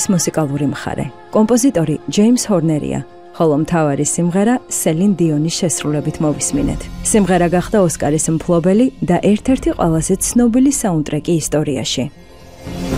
მუსიკალური მხარე. კომპოზიტორი ჯეიმს ჰორნერია, ხოლო მთავარი სიმღერა სელინ დიონის შესრულებით მოვისმინეთ. სიმღერა გახდა ოსკარის მფლობელი და ერთ-ერთი ყველაზე ცნობილი საუნდტრეკი ისტორიაში.